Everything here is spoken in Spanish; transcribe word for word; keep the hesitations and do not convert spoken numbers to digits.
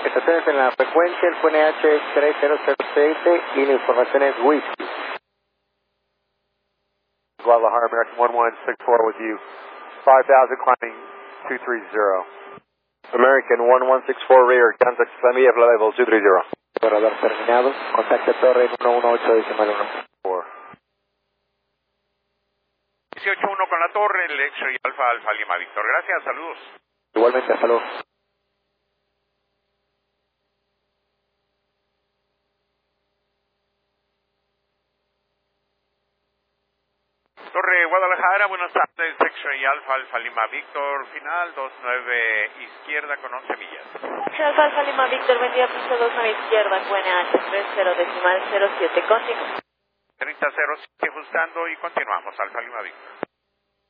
Estaciones en la frecuencia, el Q N H tres cero cero siete y la información es Whisky. Guadalajara, American one one six four with you. five thousand climbing two three zero. American one one six four rear, contact Slamiev level two three zero. Radar terminado, contacto torre uno uno ocho decimal uno. dieciocho uno con la torre, el X-Ray Alfa Alfa Lima Víctor. Gracias, saludos. Igualmente, hasta luego. Torre Guadalajara, buenas tardes, X-Ray Alfa Alfa Lima Víctor, final dos nueve izquierda con once millas. X-Ray Alfa Alfa Lima Víctor, vendía piso dos nueve izquierda, Q N H tres cero decimal cero siete, contigo. treinta cero siete ajustando y continuamos, Alfa Lima Víctor.